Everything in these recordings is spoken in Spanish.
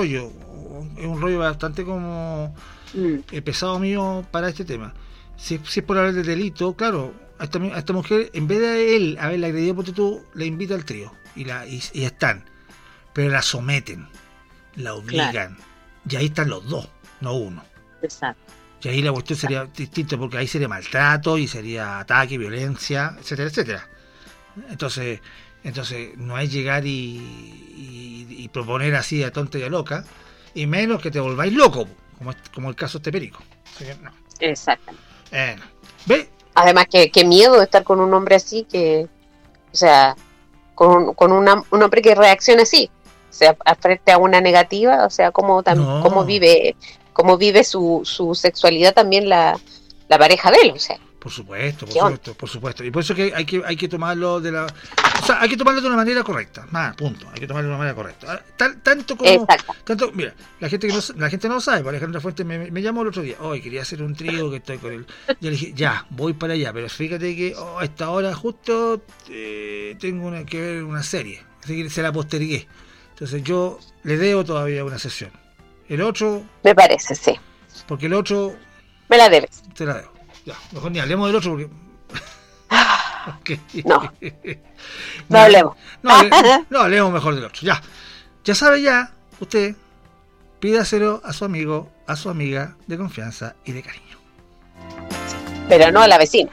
rollo. Es un rollo bastante como pesado mío para este tema. Si es por hablar de delito, claro, a esta mujer, en vez de él haberla agredido, porque tú le invita al trío y están, pero la someten, la obligan, claro. Y ahí están los dos, no uno. Exacto. Y ahí la cuestión sería distinta, porque ahí sería maltrato y sería ataque, violencia, etcétera, etcétera. Entonces no es llegar y proponer así a tonta y a loca, y menos que te volváis loco, como el caso de este perico. No. Exacto. ¿Ve? Además, que miedo de estar con un hombre así, que, o sea, con un hombre que reacciona así, o sea, frente a una negativa, o sea, cómo vive su sexualidad también la pareja de él, o sea. Por supuesto. Y por eso que hay que tomarlo hay que tomarlo de una manera correcta. Punto. Hay que tomarlo de una manera correcta. Mira, la gente no lo sabe. Alejandra Fuentes me llamó el otro día. Hoy quería hacer un trío que estoy con él. Yo le dije, ya, voy para allá. Pero fíjate que a esta hora justo tengo que ver una serie. Así que se la postergué. Entonces yo le debo todavía una sesión. El 8... Me parece, sí. Porque el 8... Me la debes. Te la debo. Ya, mejor ni hablemos del otro porque... Okay. No hablemos. No, hablemos mejor del otro. Ya sabe usted, pídaselo a su amigo, a su amiga de confianza y de cariño. Pero no a la vecina.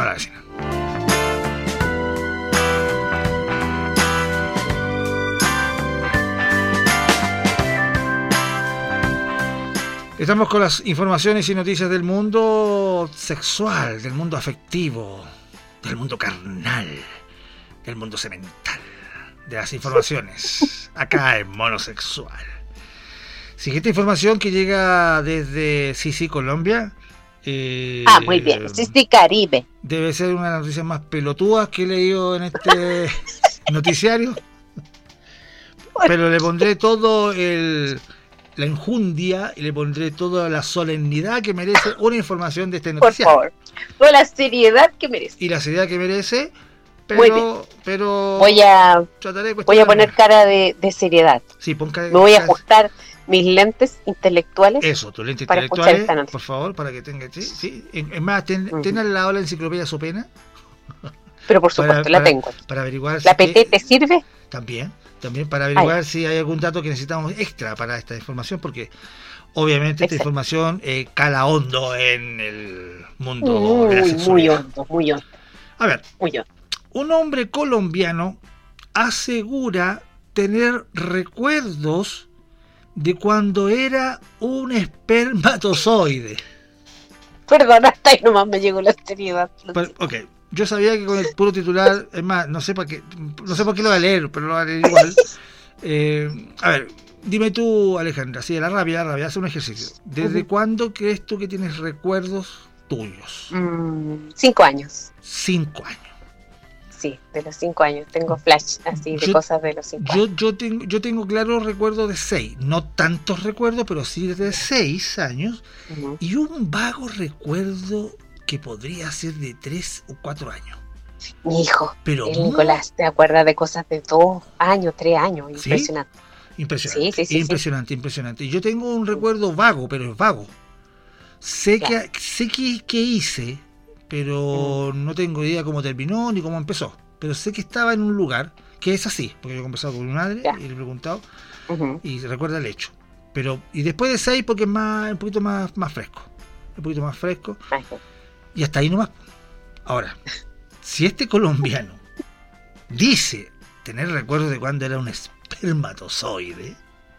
Estamos con las informaciones y noticias del mundo sexual, del mundo afectivo, del mundo carnal, del mundo semental, de las informaciones, acá en Monosexual. Siguiente información que llega desde Sisi, Colombia. Muy bien, Sisi Caribe. Debe ser una de las noticias más pelotudas que he leído en este noticiario. Pero le pondré todo la enjundia y le pondré toda la solemnidad que merece una información de este noticiario. Por favor, toda la seriedad que merece. Y la seriedad que merece, pero voy a poner cara de seriedad. Sí, pon cara. Me voy a ajustar mis lentes intelectuales. Eso, tus lentes intelectuales, por favor, para que tenga. Sí. Es más, ten al lado la enciclopedia Sopena. Pero por supuesto, la tengo. Para averiguar. ¿La PT te sirve? También para averiguar si hay algún dato que necesitamos extra para esta información, porque obviamente esta información cala hondo en el mundo de la sexualidad. Muy hondo. A ver, un hombre colombiano asegura tener recuerdos de cuando era un espermatozoide. Perdona, hasta ahí nomás me llegó la seriedad. Ok. Yo sabía que con el puro titular, es más, no sé por qué lo voy a leer, pero lo voy a leer igual. A ver, dime tú, Alejandra, así de la rabia, haz un ejercicio. ¿Desde cuándo crees tú que tienes recuerdos tuyos? 5 años. 5 años. Sí, de los 5 años. Tengo flash así de cosas de los 5 años. Yo tengo claro recuerdo de 6. No tantos recuerdos, pero sí de 6 años. Y un vago recuerdo que podría ser de 3 o 4 años. Mi hijo, Nicolás, ¿te acuerdas de cosas de 2 años, 3 años? Impresionante. ¿Sí? Impresionante. Yo tengo un recuerdo vago, pero es vago. Sé que hice, pero no tengo idea cómo terminó ni cómo empezó. Pero sé que estaba en un lugar que es así, porque yo he conversado con mi madre y le he preguntado y recuerda el hecho. Y después de 6 porque es un poquito más fresco. Y hasta ahí nomás. Ahora, si este colombiano dice tener recuerdos de cuando era un espermatozoide,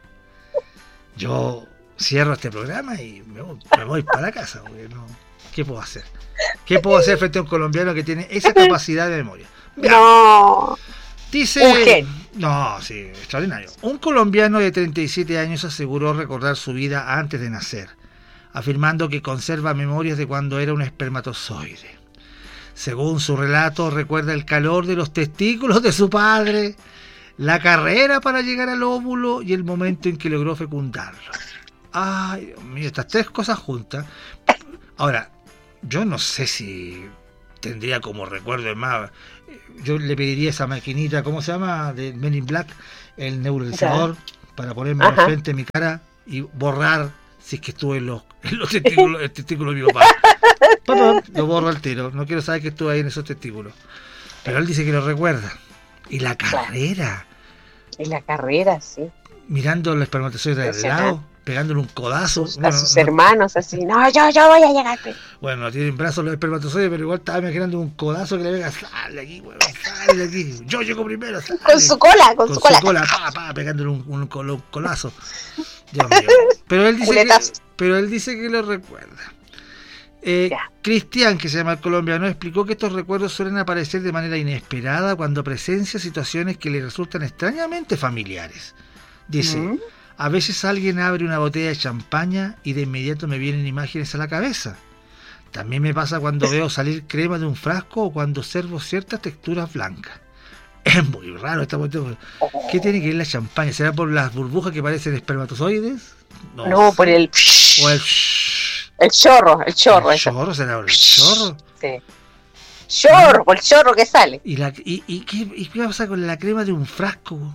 yo cierro este programa y me voy para la casa, porque no, ¿qué puedo hacer? ¿Qué puedo hacer frente a un colombiano que tiene esa capacidad de memoria? No. Dice... No, sí, extraordinario. Un colombiano de 37 años aseguró recordar su vida antes de nacer, afirmando que conserva memorias de cuando era un espermatozoide. Según su relato, recuerda el calor de los testículos de su padre, la carrera para llegar al óvulo y el momento en que logró fecundarlo. Ay, Dios mío, estas 3 cosas juntas. Ahora, yo no sé si tendría como recuerdo, más, yo le pediría esa maquinita, ¿cómo se llama? De Men in Black, el neutralizador, para ponerme al frente de mi cara y borrar si es que estuve en los testículos, el testículo de mi papá. Papá, lo borro al tiro, no quiero saber que estuve ahí en esos testículos. Pero él dice que lo recuerda. Y la carrera. Y la carrera, sí. Mirando los espermatozoides del lado, pegándole un codazo. A sus hermanos, así, no, yo voy a llegar. Bueno, no tienen brazos los espermatozoides, pero igual estaba imaginando un codazo que le venga, sale aquí, weón, sale aquí. Yo llego primero, sale. Con su cola, pegándole un colazo. Dios mío. Pero él dice que lo recuerda. Cristian, que se llama el colombiano, explicó que estos recuerdos suelen aparecer de manera inesperada cuando presencia situaciones que le resultan extrañamente familiares. Dice, a veces alguien abre una botella de champaña y de inmediato me vienen imágenes a la cabeza. También me pasa cuando veo salir crema de un frasco o cuando observo ciertas texturas blancas. Es muy raro esta cuestión. ¿Qué tiene que ver la champaña? ¿Será por las burbujas que parecen espermatozoides? No, por el... O el... El chorro. ¿El chorro? ¿Será el chorro? Sí. Chorro, por el chorro que sale. ¿Y qué pasa con la crema de un frasco?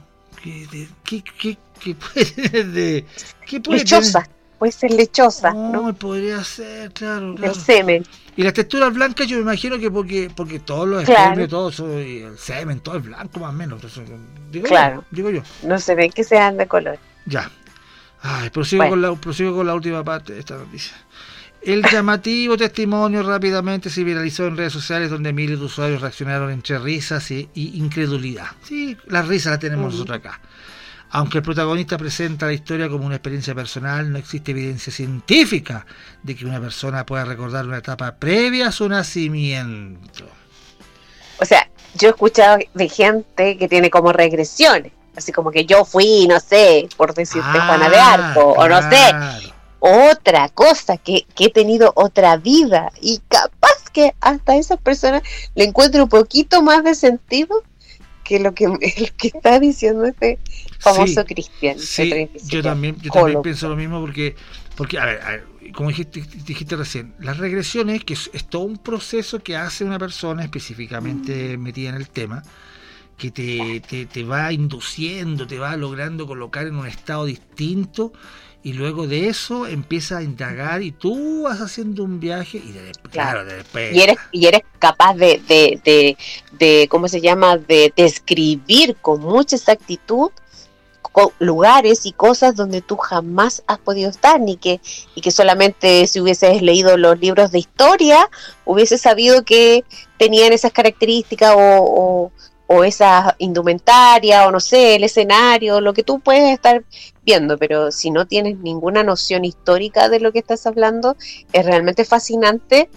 ¿Qué puede tener de...? ¿Qué puede lechosa. Tener? Puede ser lechosa, ¿no? Podría ser, claro. El semen. Y las texturas blancas yo me imagino que porque todos los espermios, todo eso, y el semen, todo es blanco más o menos. Entonces, digo yo. No se ven que sean de color. Ya. Prosigo con la última parte de esta noticia. El llamativo testimonio rápidamente se viralizó en redes sociales donde miles de usuarios reaccionaron entre risas y incredulidad. Sí, las risas las tenemos nosotros acá. Aunque el protagonista presenta la historia como una experiencia personal, no existe evidencia científica de que una persona pueda recordar una etapa previa a su nacimiento. O sea, yo he escuchado de gente que tiene como regresiones, así como que yo fui, no sé, por decirte Juana de Arco, o no sé, otra cosa, que he tenido otra vida, y capaz que hasta a esas personas le encuentro un poquito más de sentido que lo que está diciendo este famoso Cristian. Sí, yo también pienso lo mismo porque a ver, como dijiste recién, las regresiones, que es todo un proceso que hace una persona específicamente metida en el tema, que te va induciendo, te va logrando colocar en un estado distinto, y luego de eso empieza a indagar y tú vas haciendo un viaje y después y eres capaz de ¿cómo se llama? De describir con mucha exactitud lugares y cosas donde tú jamás has podido estar, y que solamente si hubieses leído los libros de historia hubieses sabido que tenían esas características o esa indumentaria, o no sé, el escenario, lo que tú puedes estar viendo, pero si no tienes ninguna noción histórica de lo que estás hablando, es realmente fascinante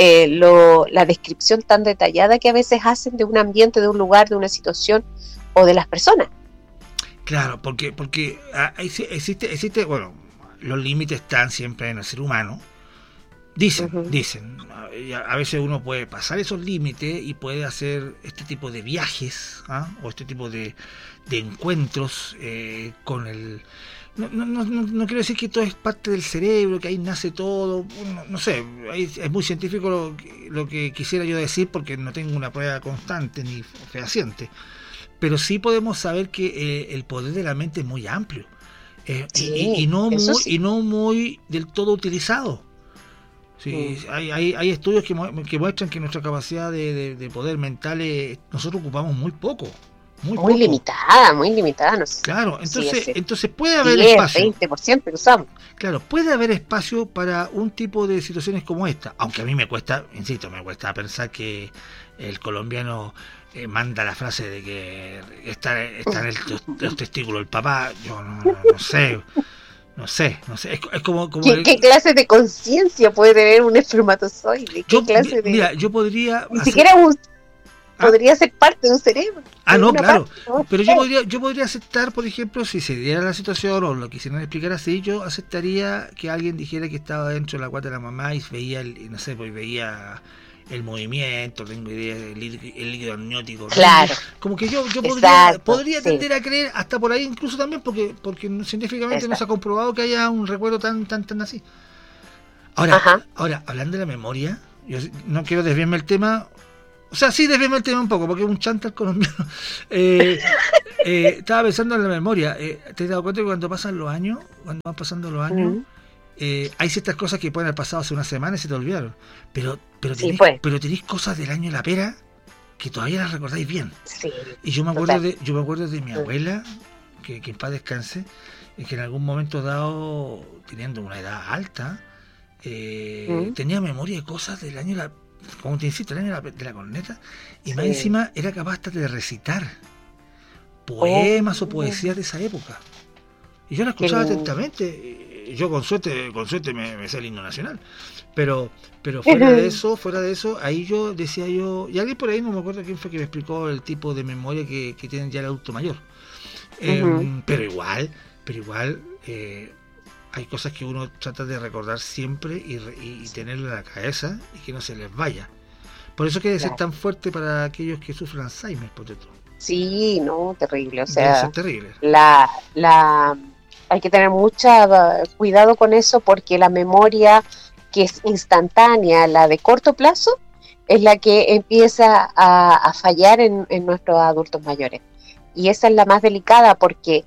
la descripción tan detallada que a veces hacen de un ambiente, de un lugar, de una situación o de las personas. Claro, porque existe, bueno, los límites están siempre en el ser humano. Dicen, a veces uno puede pasar esos límites y puede hacer este tipo de viajes, o este tipo de encuentros con el... No quiero decir que todo es parte del cerebro, que ahí nace todo, no sé, es muy científico lo que quisiera yo decir, porque no tengo una prueba constante ni fehaciente, pero sí podemos saber que el poder de la mente es muy amplio, y no muy del todo utilizado. Sí, hay estudios que muestran que nuestra capacidad de poder mental nosotros ocupamos muy poco. Muy limitada, no sé. Claro, entonces puede haber espacio. 20% que usamos. Claro, puede haber espacio para un tipo de situaciones como esta, aunque a mí me cuesta pensar que el colombiano manda la frase de que está en los testículos del papá. Yo no sé. No sé, es como ¿Qué clase de conciencia puede tener un espermatozoide? Mira, yo podría... Ni siquiera podría ser parte de un cerebro. No, claro. Pero yo podría aceptar, por ejemplo, si se diera la situación o lo quisieran explicar así, yo aceptaría que alguien dijera que estaba dentro de la guata de la mamá y veía veía el movimiento, tengo idea, el líquido amniótico. Claro. Como que yo podría tender a creer hasta por ahí, incluso también porque científicamente no se ha comprobado que haya un recuerdo tan así. Ahora, hablando de la memoria, yo no quiero desviarme el tema. O sea, sí, desviarme el tema un poco, porque es un chanta el colombiano. Estaba pensando en la memoria. ¿Te has dado cuenta que cuando van pasando los años, hay ciertas cosas que pueden haber pasado hace una semana y se te olvidaron? Pero Sí, tenéis cosas del año de la pera que todavía las recordáis bien. Sí, Y yo me acuerdo de mi abuela, que en paz descanse, que en algún momento dado, teniendo una edad alta, tenía memoria de cosas del año de la, como te insisto, el año de la corneta, y más encima era capaz hasta de recitar poemas o poesías de esa época. Y yo la escuchaba atentamente. Yo con suerte me sé el himno nacional. Pero fuera de eso, ahí yo decía y alguien por ahí, no me acuerdo quién fue que me explicó el tipo de memoria que tienen ya el adulto mayor. Pero igual hay cosas que uno trata de recordar siempre y tenerlo en la cabeza y que no se les vaya. Por eso que debe ser tan fuerte para aquellos que sufren Alzheimer, por ejemplo. Sí, no, terrible. O sea, debe ser terrible. Hay que tener mucho cuidado con eso, porque la memoria que es instantánea, la de corto plazo, es la que empieza a fallar en nuestros adultos mayores. Y esa es la más delicada, porque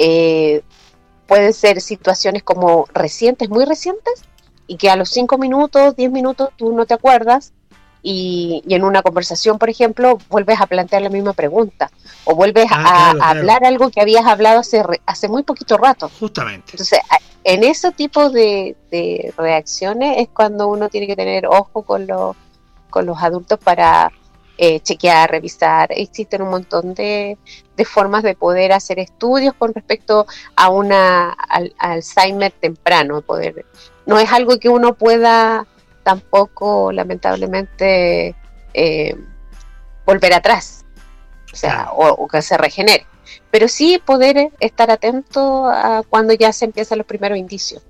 pueden ser situaciones como recientes, muy recientes, y que a los 5 minutos, 10 minutos tú no te acuerdas, y en una conversación, por ejemplo, vuelves a plantear la misma pregunta, o vuelves a hablar algo que habías hablado hace muy poquito rato. Justamente. Entonces, en ese tipo de reacciones es cuando uno tiene que tener ojo con los adultos para chequear, revisar. Existen un montón de formas de poder hacer estudios con respecto a al Alzheimer temprano. No es algo que uno pueda tampoco, lamentablemente, volver atrás, o sea, o que se regenere, pero sí poder estar atento a cuando ya se empiezan los primeros indicios,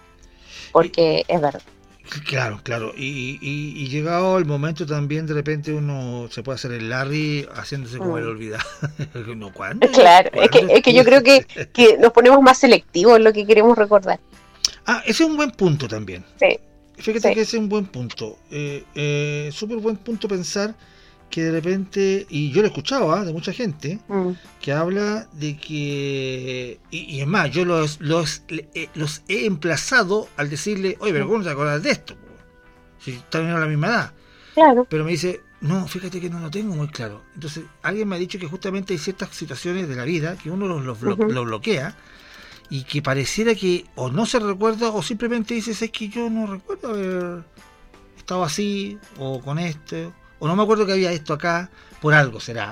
porque es verdad. Claro, y llegado el momento también, de repente uno se puede hacer el Larry haciéndose como el olvidado. No, ¿cuándo? Claro, es que yo creo que nos ponemos más selectivos en lo que queremos recordar. Ese es un buen punto también. Sí. Fíjate que ese es un buen punto. Súper buen punto pensar que de repente, y yo lo he escuchado de mucha gente, que habla de que, y es más, yo los he emplazado al decirle, oye, pero ¿cómo te acordás de esto? Si están a la misma edad. Claro. Pero me dice, no, fíjate que no lo tengo muy claro. Entonces, alguien me ha dicho que justamente hay ciertas situaciones de la vida que uno los bloquea, y que pareciera que o no se recuerda o simplemente dices, es que yo no recuerdo haber estado así o con esto, o no me acuerdo que había esto acá, por algo será.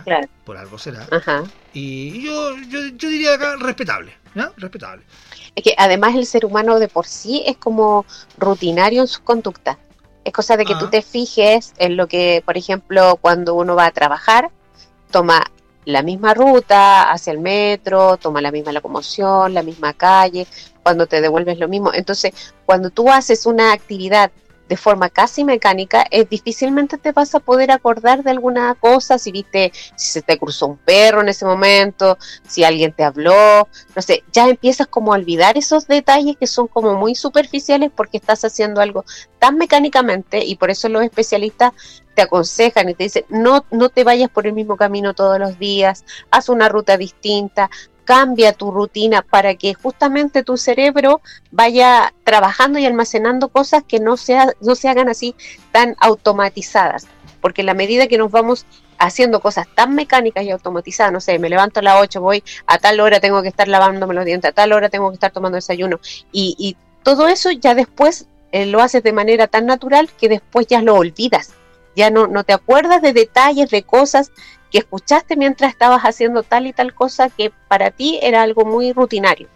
Ajá. Y yo diría acá respetable, ¿no? Respetable. Es que además el ser humano de por sí es como rutinario en sus conductas. Es cosa de que tú te fijes en lo que, por ejemplo, cuando uno va a trabajar, toma la misma ruta hacia el metro, toma la misma locomoción, la misma calle, cuando te devuelves lo mismo. Entonces, cuando tú haces una actividad de forma casi mecánica, difícilmente te vas a poder acordar de alguna cosa, si se te cruzó un perro en ese momento, si alguien te habló, no sé, ya empiezas como a olvidar esos detalles que son como muy superficiales porque estás haciendo algo tan mecánicamente, y por eso los especialistas te aconsejan y te dicen, no te vayas por el mismo camino todos los días, haz una ruta distinta, cambia tu rutina para que justamente tu cerebro vaya trabajando y almacenando cosas que no se hagan así tan automatizadas, porque en la medida que nos vamos haciendo cosas tan mecánicas y automatizadas, no sé, me levanto a las 8, voy a tal hora, tengo que estar lavándome los dientes, a tal hora tengo que estar tomando desayuno, y todo eso ya después lo haces de manera tan natural que después ya lo olvidas, ya no te acuerdas de detalles, de cosas que escuchaste mientras estabas haciendo tal y tal cosa que para ti era algo muy rutinario.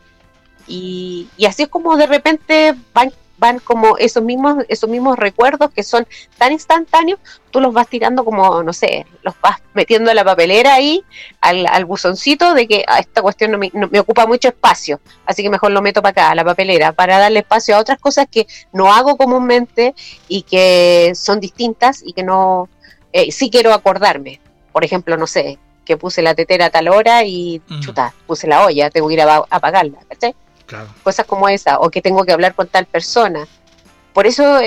Y así es como de repente van como esos mismos recuerdos que son tan instantáneos, tú los vas tirando como, no sé, los vas metiendo a la papelera ahí, al buzoncito de que esta cuestión no me ocupa mucho espacio, así que mejor lo meto para acá, a la papelera, para darle espacio a otras cosas que no hago comúnmente y que son distintas y que no, sí quiero acordarme. Por ejemplo, no sé, que puse la tetera a tal hora y puse la olla, tengo que ir a apagarla, ¿cachai? Claro. Cosas como esa, o que tengo que hablar con tal persona. Por eso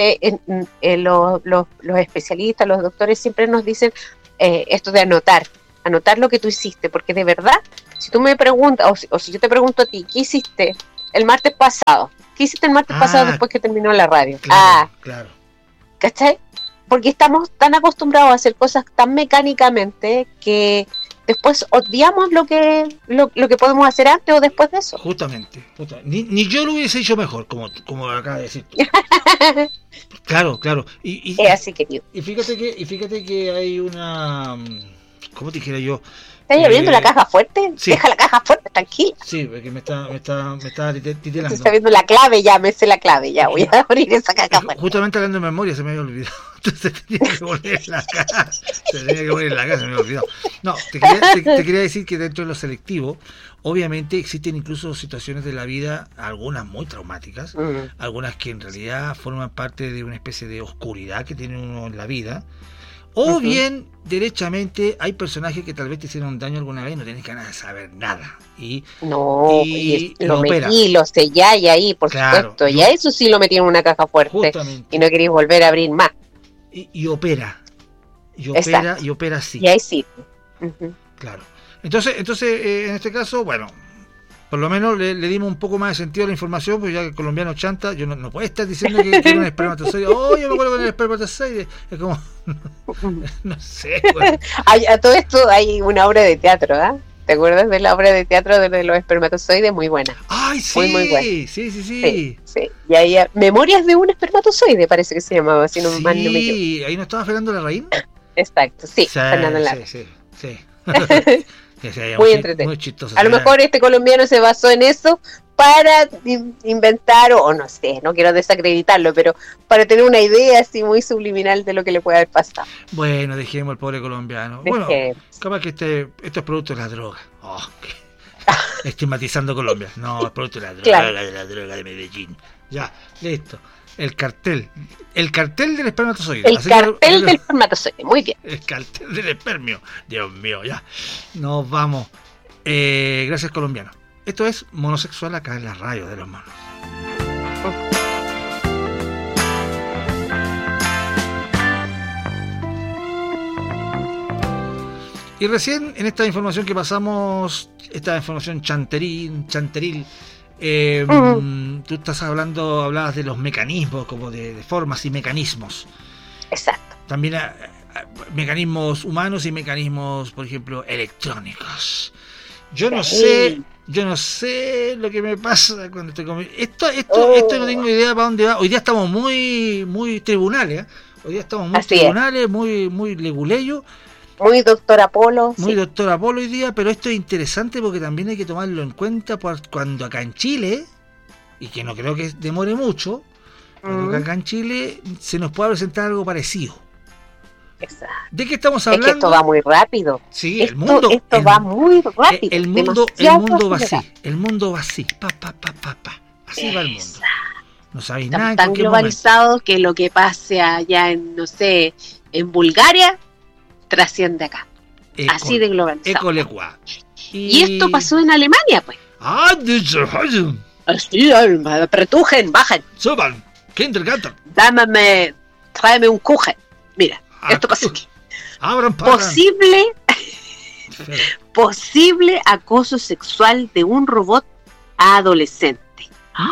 los especialistas, los doctores siempre nos dicen esto de anotar lo que tú hiciste, porque de verdad Si tú me preguntas, o si yo te pregunto a ti, ¿qué hiciste el martes pasado? ¿Qué hiciste el martes pasado después que terminó la radio? Claro. ¿Cachai? Porque estamos tan acostumbrados a hacer cosas tan mecánicamente que después odiamos lo que podemos hacer antes o después de eso. Justamente. Ni yo lo hubiese hecho mejor, como acabas de decir tú. Claro. Y es así, querido. Y fíjate que hay una... ¿Cómo te dijera yo? ¿Estás abriendo la caja fuerte? Sí. Deja la caja fuerte, tranquila. Sí, porque me está titelando. Se está viendo la clave ya, me sé la clave ya. Voy a abrir esa caja fuerte. Justamente hablando de memoria, se me había olvidado. Entonces tenía que poner en la caja. Se me había olvidado. No, te quería decir que dentro de lo selectivo, obviamente existen incluso situaciones de la vida, algunas muy traumáticas, algunas que en realidad forman parte de una especie de oscuridad que tiene uno en la vida. O bien, derechamente, hay personajes que tal vez te hicieron daño alguna vez y no tienes ganas de saber nada. Y lo metí, lo sellé ahí, por supuesto. Y a eso sí lo metí en una caja fuerte. Justamente. Y no queréis volver a abrir más. Y opera. Y opera así. Y ahí sí. Claro. Entonces, en este caso, bueno, por lo menos le dimos un poco más de sentido a la información, porque ya que el colombiano chanta, yo no puedo estar diciendo que era un espermatozoide. Yo me acuerdo con el espermatozoide. Es como, no sé. Bueno. A todo esto hay una obra de teatro, ¿ah? ¿Te acuerdas de la obra de teatro de los espermatozoides? Muy buena. ¡Ay, sí! Muy buena. Sí. Y ahí, Memorias de un espermatozoide, parece que se llamaba, si no mal no me equivoco. Sí, ahí no estaba Fernando Larraín. Exacto, sí, Fernando Larraín. Sí. Muy entretenido. Muy chistoso. A lo mejor este colombiano se basó en eso para inventar, o no sé, no quiero desacreditarlo, pero para tener una idea así muy subliminal de lo que le puede haber pasado. Bueno, dejemos al pobre colombiano. Bueno, capaz que esto es producto de la droga. Estigmatizando Colombia. No, es producto de la droga, claro. De la droga de Medellín. Ya, listo. El cartel del espermatozoide. El cartel del espermatozoide, muy bien. El cartel del espermio. Dios mío, ya. Nos vamos. Gracias, colombiano. Esto es Monosexual acá en la radio de los monos. Y recién en esta información que pasamos, esta información chanteril, tú hablabas de los mecanismos, como de formas y mecanismos. Exacto. También mecanismos humanos y mecanismos, por ejemplo, electrónicos. Yo no sé lo que me pasa cuando estoy comiendo. Esto no tengo idea para dónde va. Hoy día estamos muy tribunales, ¿eh? Hoy día estamos muy tribunales, muy leguleyo. Muy doctor Apolo. Muy doctor Apolo hoy día, pero esto es interesante porque también hay que tomarlo en cuenta cuando acá en Chile, y que no creo que demore mucho, cuando acá en Chile se nos pueda presentar algo parecido. Exacto. ¿De qué estamos hablando? Es que esto va muy rápido. Sí, esto va muy rápido. El mundo va así. El mundo va así. Así va el mundo. No sabéis nada. Estamos tan globalizados que lo que pase allá en, no sé, en Bulgaria, trasciende acá. Así de globalizado. Y esto pasó en Alemania, pues. Así, apretujen, bajen. Suban, Kindergarten. Tráeme un Kuchen. Mira, esto pasó aquí. Abran posible acoso sexual de un robot adolescente.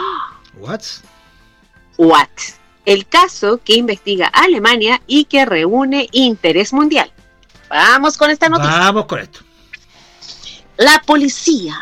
What? El caso que investiga Alemania y que reúne interés mundial. Vamos con esta noticia. Vamos con esto. La policía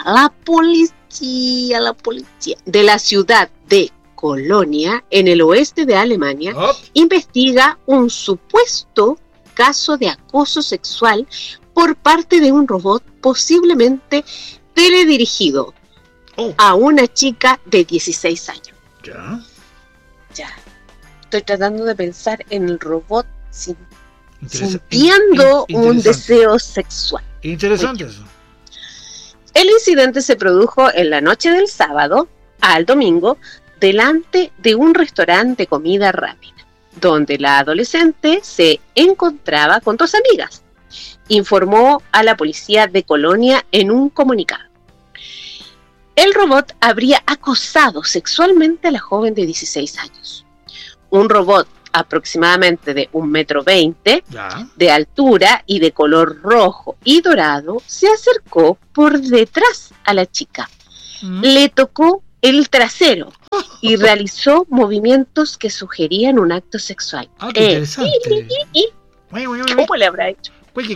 de la ciudad de Colonia, en el oeste de Alemania, investiga un supuesto caso de acoso sexual por parte de un robot posiblemente teledirigido a una chica de 16 años. Ya. Estoy tratando de pensar en el robot sintiendo un deseo sexual. Interesante eso. El incidente se produjo en la noche del sábado al domingo delante de un restaurante de comida rápida, donde la adolescente se encontraba con dos amigas, informó a la policía de Colonia en un comunicado. El robot habría acosado sexualmente a la joven de 16 años. Un robot aproximadamente de 1,20 Ya. m de altura y de color rojo y dorado, se acercó por detrás a la chica. Le tocó el trasero y realizó movimientos que sugerían un acto sexual. Ah, qué interesante. ¿Cómo le habrá hecho? Cuiqui.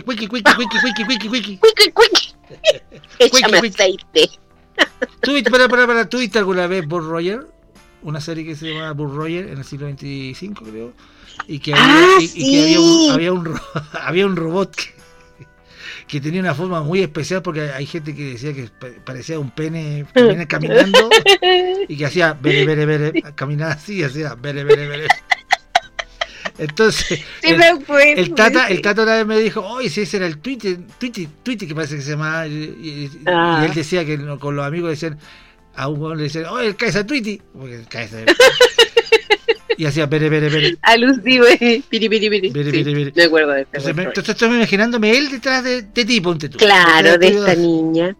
Échame aceite. ¿Tuviste alguna vez Bull Roger? Una serie que se llamaba Bull Roger en el siglo XXV, creo. Y que había un robot que tenía una forma muy especial, porque hay gente que decía que parecía un pene que viene caminando y que hacía bere, caminaba así, hacía bere. Entonces el Tata una vez me dijo, oye, si ese era el Tweety, que parece que se llamaba, y él decía que con los amigos decían, a un le decían, oye, el cabeza Tweety, porque el cabeza y hacía bere. Alusivo, piri. Me acuerdo de este. Entonces estoy imaginándome él detrás de ti, ponte tú. Claro, de esta niña.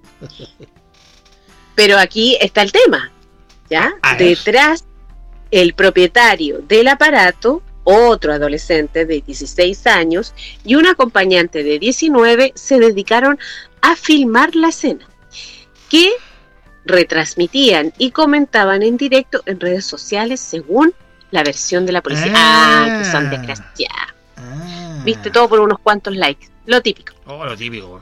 Pero aquí está el tema, ¿ya? Detrás, el propietario del aparato, otro adolescente de 16 años y un acompañante de 19 se dedicaron a filmar la escena, que retransmitían y comentaban en directo en redes sociales según la versión de la policía. Que son desgraciados. Viste, todo por unos cuantos likes. Lo típico. Lo típico.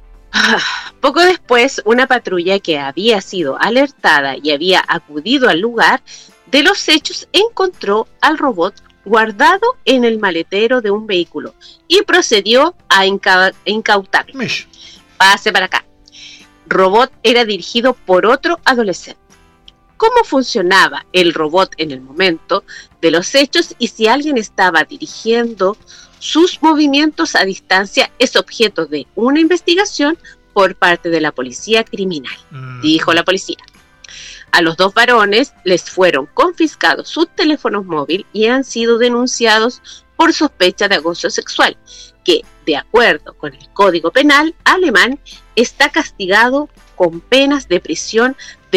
Poco después, una patrulla que había sido alertada y había acudido al lugar de los hechos encontró al robot guardado en el maletero de un vehículo y procedió a incautarlo. Pase para acá. Robot era dirigido por otro adolescente. ¿Cómo funcionaba el robot en el momento de los hechos y si alguien estaba dirigiendo sus movimientos a distancia es objeto de una investigación por parte de la policía criminal, dijo la policía. A los 2 varones les fueron confiscados sus teléfonos móviles y han sido denunciados por sospecha de acoso sexual, que, de acuerdo con el Código Penal alemán, está castigado con penas de prisión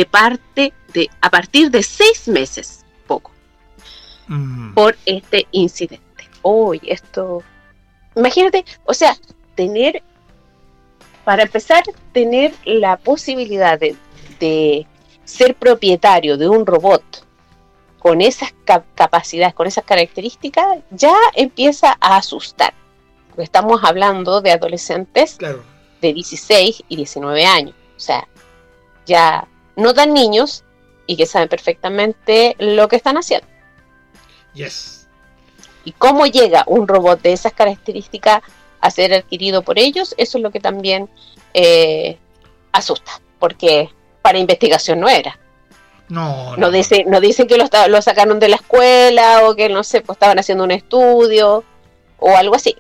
a partir de 6 meses, por este incidente. Esto, imagínate, o sea, para empezar, tener la posibilidad de ser propietario de un robot con esas capacidades, con esas características, ya empieza a asustar. Porque estamos hablando de adolescentes de 16 y 19 años. O sea, ya no tan niños y que saben perfectamente lo que están haciendo. Yes. Y cómo llega un robot de esas características a ser adquirido por ellos, eso es lo que también asusta, porque para investigación no era. No dicen que lo sacaron de la escuela o que, no sé, pues estaban haciendo un estudio o algo así.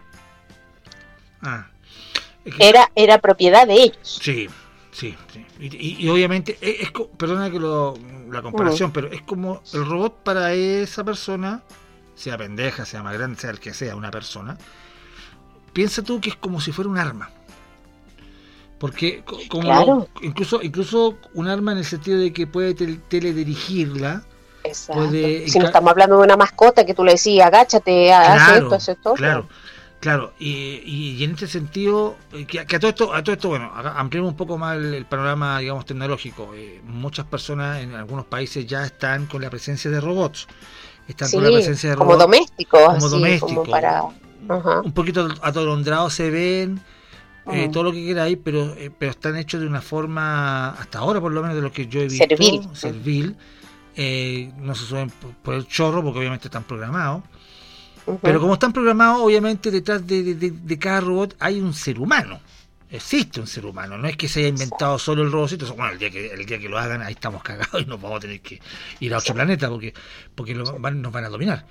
Era propiedad de ellos. Sí. Y obviamente, perdona que la comparación, pero es como el robot para esa persona, sea pendeja, sea más grande, sea el que sea, una persona, piensa tú que es como si fuera un arma. Porque incluso un arma en el sentido de que puede teledirigirla. Exacto. Si no estamos hablando de una mascota que tú le decís, agáchate, haz esto. Claro. Y en este sentido, que a todo esto, bueno, ampliemos un poco más el panorama, digamos, tecnológico. Muchas personas en algunos países ya están con la presencia de robots. Con la presencia de robots. Como domésticos. Como para... Un poquito atolondrados se ven. Todo lo que queráis, pero están hechos de una forma, hasta ahora por lo menos de lo que yo he visto, servil. No se suben por el chorro porque obviamente están programados. Pero como están programados, obviamente detrás de cada robot hay un ser humano. Existe un ser humano, no es que se haya inventado solo el robotcito. Bueno, el día que lo hagan, ahí estamos cagados y nos vamos a tener que ir a otro planeta porque nos van a dominar.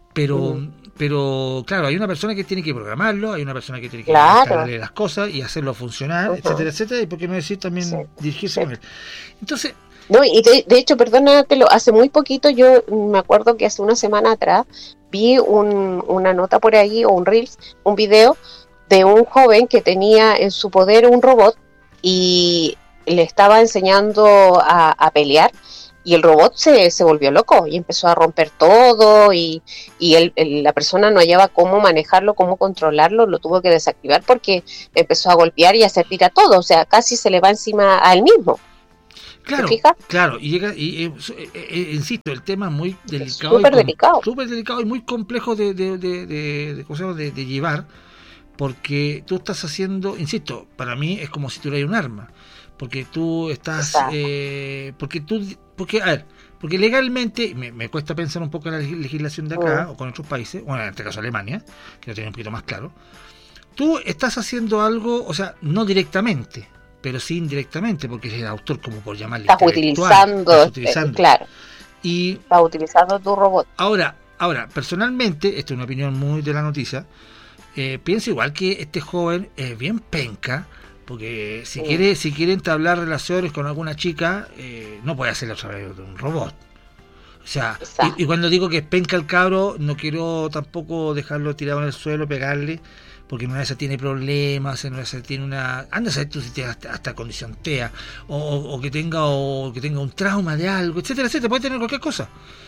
Pero claro, hay una persona que tiene que programarlo, hay una persona que tiene que instalarle las cosas y hacerlo funcionar, etcétera, y por qué no decir también dirigirse con él. Entonces, no, y de hecho, perdónatelo, hace muy poquito, yo me acuerdo que hace una semana atrás vi una nota por ahí, o un Reels, un video de un joven que tenía en su poder un robot y le estaba enseñando a pelear, y el robot se volvió loco y empezó a romper todo y la persona no hallaba cómo manejarlo, cómo controlarlo, lo tuvo que desactivar porque empezó a golpear y a servir a todo, o sea, casi se le va encima a él mismo. Claro, ¿te fijas? claro, y llega, insisto, el tema es muy delicado, súper delicado y muy complejo de llevar, porque tú estás haciendo, insisto, para mí es como si tuvieras un arma, porque tú estás, porque legalmente, me cuesta pensar un poco en la legislación de acá, o con otros países, bueno, en este caso Alemania, que lo tiene un poquito más claro, tú estás haciendo algo, o sea, no directamente, pero sí indirectamente, porque es el autor, como por llamarle. Estás utilizando, claro. Y estás utilizando tu robot. Ahora, personalmente, esto es una opinión muy de la noticia, pienso igual que este joven es bien penca, porque si quiere entablar relaciones con alguna chica, no puede hacerlo a través de un robot. O sea, y cuando digo que es penca el cabro, no quiero tampoco dejarlo tirado en el suelo, pegarle, porque en una de esas tiene problemas, en una de esas tiene una... Anda a saber tú si tiene hasta condición TEA, o que tenga un trauma de algo, etcétera, etcétera, puede tener cualquier cosa.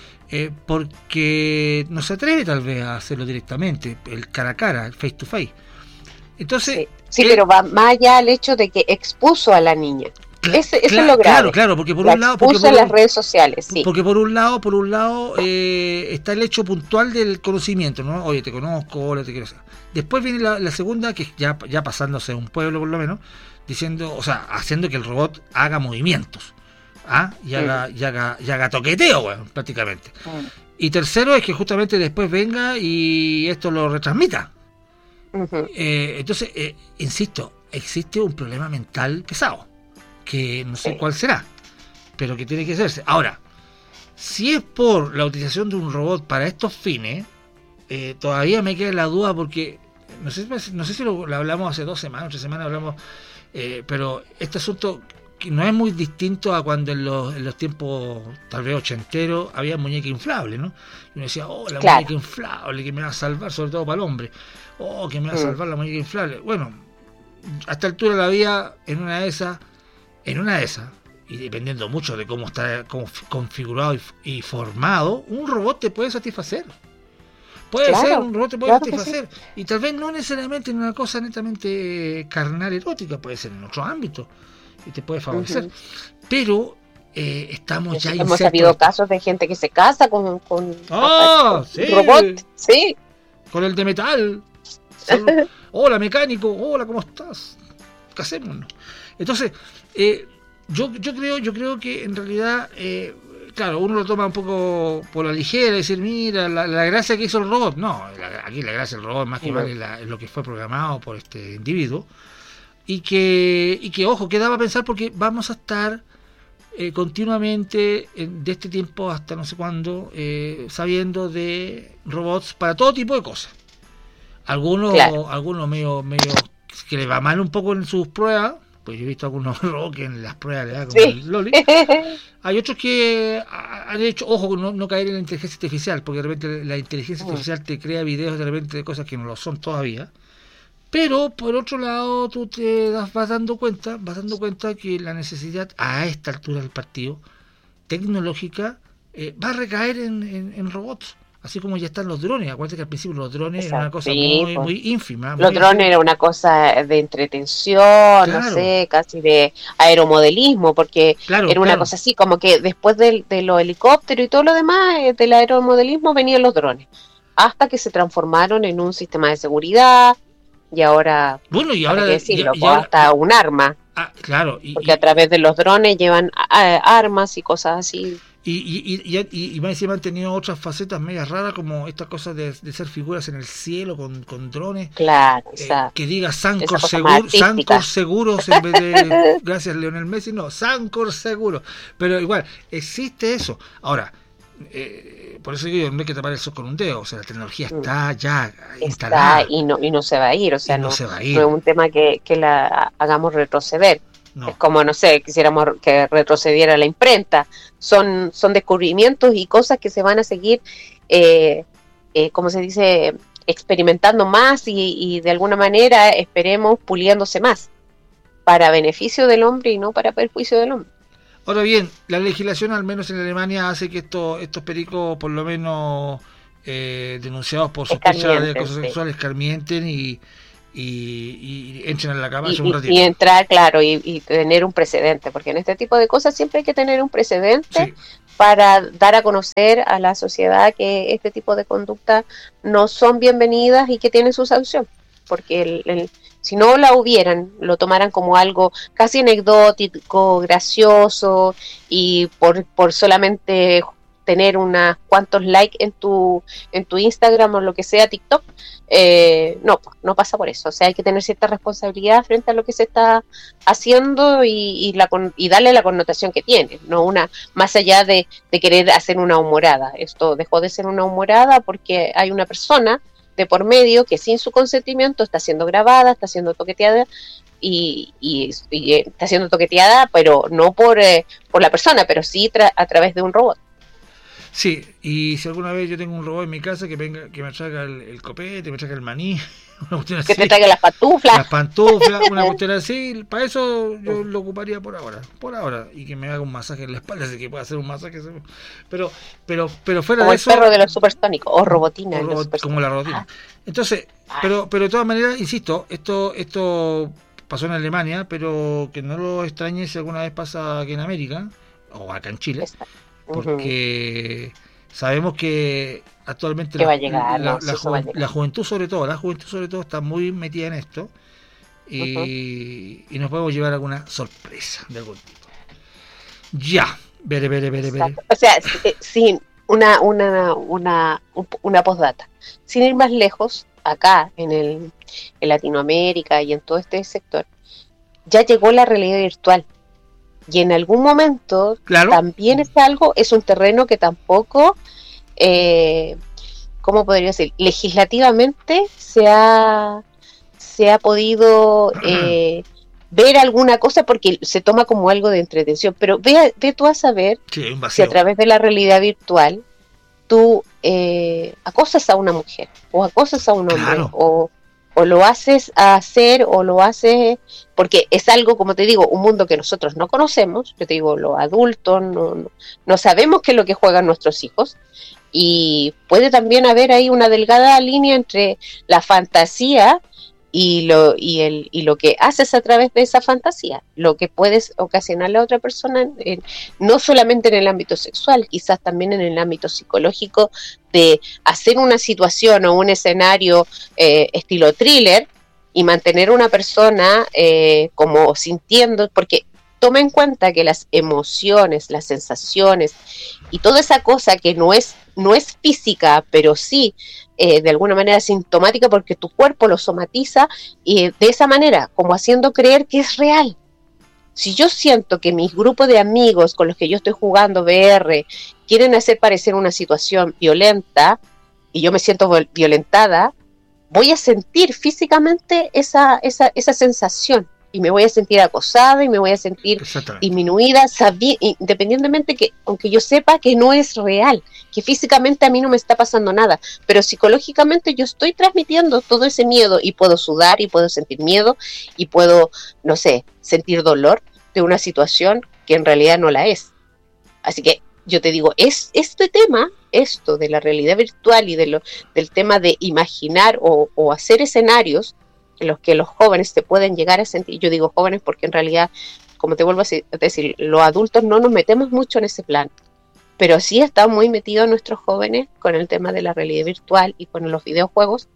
Porque no se atreve tal vez a hacerlo directamente, el cara a cara, el face to face. Entonces... Sí, pero va más allá al hecho de que expuso a la niña. Eso es lo grave. Claro, porque por la un lado... expuso en las redes sociales, sí. Porque por un lado está el hecho puntual del conocimiento, ¿no? Oye, te conozco, hola, te quiero hacer. Después viene la segunda, que ya pasándose a un pueblo por lo menos, diciendo, o sea, haciendo que el robot haga movimientos, y haga toqueteo, bueno, prácticamente. Y tercero es que justamente después venga y esto lo retransmita. Entonces, insisto, existe un problema mental pesado, que no sé cuál será, pero que tiene que hacerse. Ahora, si es por la utilización de un robot para estos fines, todavía me queda la duda, porque no sé si lo hablamos hace 2 semanas, 3 semanas hablamos, pero este asunto que no es muy distinto a cuando en los tiempos tal vez ochenteros había muñeca inflable, ¿no? Y uno decía, la muñeca inflable que me va a salvar, sobre todo para el hombre, que me va a salvar la muñeca inflable. Bueno, a esta altura la vida en una de esas, y dependiendo mucho de cómo está configurado y formado, un robot te puede satisfacer. Un robot te puede satisfacer. Sí. Y tal vez no necesariamente en una cosa netamente carnal, erótica, puede ser en otro ámbito, y te puede favorecer. Pero estamos ya hemos sabido casos de gente que se casa con robot, sí, con el de metal. Hola mecánico, hola, ¿cómo estás? Casémonos. Entonces, yo creo que en realidad, claro, uno lo toma un poco por la ligera, decir, mira, la gracia que hizo el robot. No, aquí la gracia del robot más que vale es lo que fue programado por este individuo. Y que ojo, que daba a pensar, porque vamos a estar continuamente de este tiempo hasta no sé cuándo, sabiendo de robots para todo tipo de cosas. Algunos medio que le va mal un poco en sus pruebas, pues yo he visto algunos robots que en las pruebas le da como el loli. Hay otros que han hecho, ojo, no caer en la inteligencia artificial, porque de repente la inteligencia artificial te crea videos de repente de cosas que no lo son todavía. Pero por otro lado tú vas dando cuenta que la necesidad a esta altura del partido tecnológica va a recaer en robots. Así como ya están los drones. Acuérdate que al principio los drones eran una cosa muy ínfima. Los drones eran una cosa de entretención, no sé, casi de aeromodelismo, porque era una cosa así, como que después de los helicópteros y todo lo demás, del aeromodelismo venían los drones. Hasta que se transformaron en un sistema de seguridad, y ahora, hasta un arma. Claro. Porque a través de los drones llevan armas y cosas así. Y más encima han tenido otras facetas medias raras, como estas cosas de ser figuras en el cielo con drones. Claro, que diga Sancor Seguros en vez de gracias Lionel Messi, no, Sancor Seguros. Pero igual, existe eso. Ahora, por eso digo, no hay que tapar el sol con un dedo, o sea, la tecnología está ya instalada. Y no se va a ir, o sea, no se va a ir. No es un tema que la hagamos retroceder. No. Es como, no sé, quisiéramos que retrocediera la imprenta. Son descubrimientos y cosas que se van a seguir, como se dice, experimentando más y de alguna manera esperemos puliéndose más para beneficio del hombre y no para perjuicio del hombre. Ahora bien, la legislación, al menos en Alemania, hace que estos pericos, por lo menos denunciados por sospecha de acoso sexual, escarmienten y entren a la cama un ratito. Y entrar, claro, y tener un precedente, porque en este tipo de cosas siempre hay que tener un precedente para dar a conocer a la sociedad que este tipo de conductas no son bienvenidas y que tienen su sanción, porque si no la hubieran, lo tomaran como algo casi anecdótico, gracioso, y por solamente tener unos cuantos likes en tu Instagram o lo que sea, TikTok, no pasa por eso. O sea, hay que tener cierta responsabilidad frente a lo que se está haciendo y darle la connotación que tiene, no más allá de querer hacer una humorada. Esto dejó de ser una humorada porque hay una persona de por medio que sin su consentimiento está siendo grabada, está siendo toqueteada y está siendo toqueteada, pero no por la persona, pero sí a través de un robot. Sí, y si alguna vez yo tengo un robot en mi casa que me traiga el copete, me traiga el maní, una cuestión así. Que te traiga las pantuflas. Las pantuflas, una cuestión así, para eso yo lo ocuparía por ahora, y que me haga un masaje en la espalda, así que pueda hacer un masaje, pero fuera como de eso. Como el perro de los supersónicos, o robotina. Como la robotina. Entonces, pero de todas maneras, insisto, esto pasó en Alemania, pero que no lo extrañe si alguna vez pasa aquí en América, o acá en Chile. Porque sabemos que actualmente la juventud sobre todo está muy metida en esto y nos podemos llevar alguna sorpresa de algún tipo. Ya, veré. O sea, sin una postdata, sin ir más lejos, acá en Latinoamérica y en todo este sector, ya llegó la realidad virtual. Y en algún momento también es un terreno que tampoco, ¿cómo podría decir? Legislativamente se ha podido ver alguna cosa porque se toma como algo de entretención. Pero ve tú a saber si a través de la realidad virtual tú acosas a una mujer o acosas a un hombre o lo haces hacer o lo haces, porque es algo, como te digo, un mundo que nosotros no conocemos. Yo te digo, los adultos no sabemos qué es lo que juegan nuestros hijos, y puede también haber ahí una delgada línea entre la fantasía y lo que haces a través de esa fantasía, lo que puedes ocasionarle a otra persona, no solamente en el ámbito sexual, quizás también en el ámbito psicológico, de hacer una situación o un escenario estilo thriller y mantener a una persona como sintiendo, porque toma en cuenta que las emociones, las sensaciones y toda esa cosa que no es física, pero sí de alguna manera sintomática, porque tu cuerpo lo somatiza y de esa manera, como haciendo creer que es real. Si yo siento que mis grupos de amigos con los que yo estoy jugando VR quieren hacer parecer una situación violenta y yo me siento violentada, voy a sentir físicamente esa sensación. Y me voy a sentir acosada y me voy a sentir disminuida, independientemente que, aunque yo sepa que no es real, que físicamente a mí no me está pasando nada, pero psicológicamente yo estoy transmitiendo todo ese miedo y puedo sudar y puedo sentir miedo y puedo, no sé, sentir dolor de una situación que en realidad no la es. Así que yo te digo, es este tema, esto de la realidad virtual y del tema de imaginar o hacer escenarios en los que los jóvenes se pueden llegar a sentir. Yo digo jóvenes porque en realidad, como te vuelvo a decir, los adultos no nos metemos mucho en ese plan, pero sí están muy metidos nuestros jóvenes con el tema de la realidad virtual y con los videojuegos,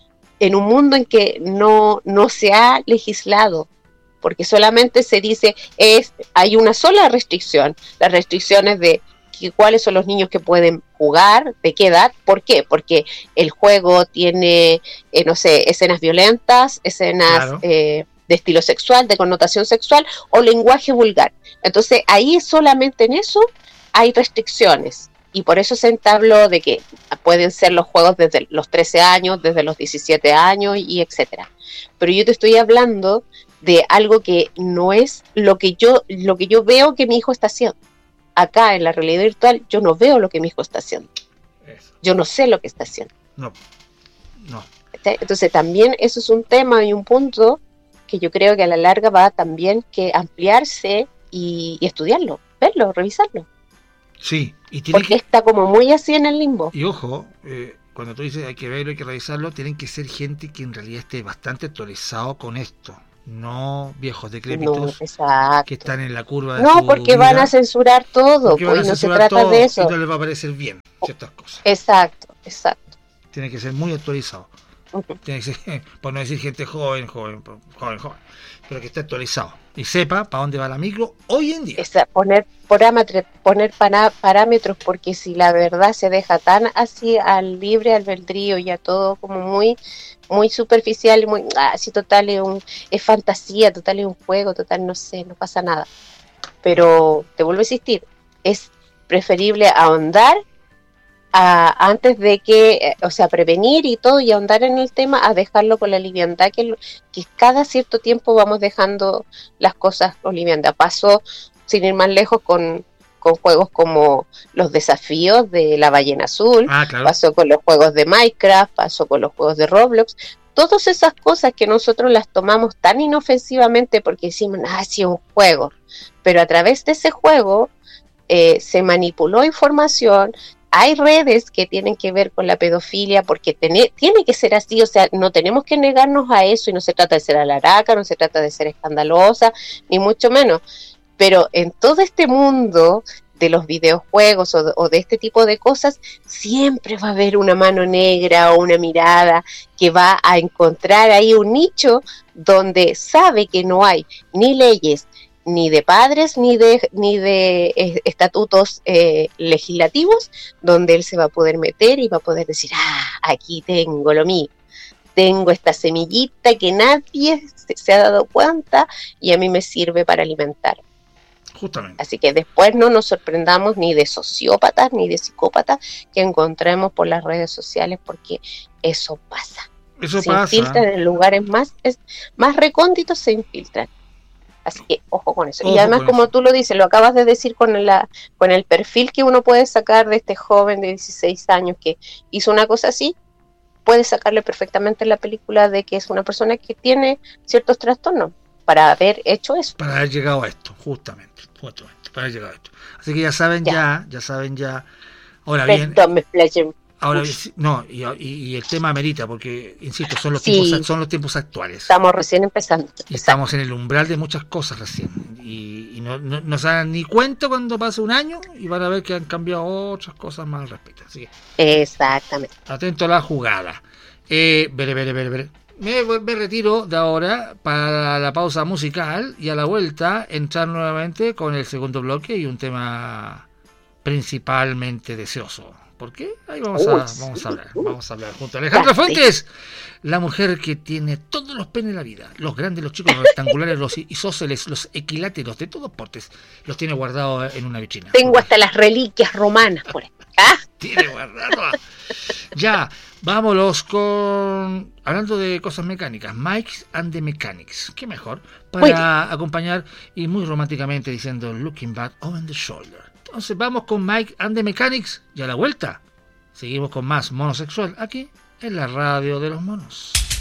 en un mundo en que no se ha legislado, porque solamente se dice, hay una sola restricción, las restricciones de cuáles son los niños que pueden jugar, de qué edad. ¿Por qué? Porque el juego tiene, no sé, escenas violentas, escenas de estilo sexual, de connotación sexual o lenguaje vulgar. Entonces ahí solamente en eso hay restricciones, y por eso se entabló de que pueden ser los juegos desde los 13 años, desde los 17 años y etcétera. Pero yo te estoy hablando de algo que no es lo que yo veo que mi hijo está haciendo. Acá en la realidad virtual yo no veo lo que mi hijo está haciendo. Yo no sé lo que está haciendo. No. Entonces también eso es un tema y un punto que yo creo que a la larga va también que ampliarse y estudiarlo, verlo, revisarlo. Sí, y porque está como muy así en el limbo. Y ojo, cuando tú dices hay que verlo, hay que revisarlo, tienen que ser gente que en realidad esté bastante actualizado con esto. No viejos decrépitos que están en la curva de su porque vida, van a censurar todo, pues no se trata de eso. Y no les va a parecer bien ciertas cosas. Exacto. Tiene que ser muy actualizado. Tiene que ser, por no decir gente joven, pero que esté actualizado y sepa para dónde va la micro hoy en día. Poner parámetros, porque si la verdad se deja tan así al libre albedrío y a todo como muy muy superficial, muy así, total es fantasía, total es un juego, total no sé, no pasa nada. Pero te vuelvo a insistir, es preferible ahondar antes de que, prevenir y todo y ahondar en el tema, a dejarlo con la liviandad que cada cierto tiempo vamos dejando las cosas con liviandad. Pasó, sin ir más lejos, con juegos como los desafíos de la ballena azul, claro. Pasó con los juegos de Minecraft, pasó con los juegos de Roblox. Todas esas cosas que nosotros las tomamos tan inofensivamente porque decimos, sí, es un juego, pero a través de ese juego se manipuló información. Hay redes que tienen que ver con la pedofilia, porque tiene que ser así, no tenemos que negarnos a eso, y no se trata de ser alaraca, no se trata de ser escandalosa, ni mucho menos, pero en todo este mundo de los videojuegos o de este tipo de cosas, siempre va a haber una mano negra o una mirada que va a encontrar ahí un nicho donde sabe que no hay ni leyes, ni de padres, ni de estatutos legislativos, donde él se va a poder meter y va a poder decir, aquí tengo lo mío, tengo esta semillita que nadie se ha dado cuenta y a mí me sirve para alimentar. Justamente. Así que después no nos sorprendamos ni de sociópatas ni de psicópatas que encontremos por las redes sociales, porque eso pasa. Se infiltran en lugares más recónditos, se infiltran. Así que ojo con eso. Y además, como tú lo dices, lo acabas de decir con el perfil que uno puede sacar de este joven de 16 años que hizo una cosa así, puede sacarle perfectamente la película de que es una persona que tiene ciertos trastornos para haber hecho eso. Para haber llegado a esto, justamente, para haber llegado a esto. Así que ya saben ya. Ahora bien, no, y el tema amerita, porque insisto, son los tiempos actuales. Estamos recién empezando. Y estamos en el umbral de muchas cosas recién. Y no se dan ni cuenta cuando pase un año y van a ver que han cambiado otras cosas más al respecto. Así que, exactamente. Atento a la jugada. Veré. Me retiro de ahora para la pausa musical y a la vuelta entrar nuevamente con el segundo bloque y un tema principalmente deseoso. ¿Por qué? Ahí vamos a hablar junto a Alejandra Fuentes, la mujer que tiene todos los penes en la vida, los grandes, los chicos, los rectangulares, los isósceles, los equiláteros, de todos portes, los tiene guardados en una vitrina. Tengo hasta las reliquias romanas por acá. Tiene guardado. Ya, vámonos con, hablando de cosas mecánicas, Mike and the Mechanics. ¿Qué mejor? Para acompañar y muy románticamente diciendo Looking Back Over the Shoulder. Entonces vamos con Mike and the Mechanics y a la vuelta seguimos con más Monosexual aquí en la radio de los monos.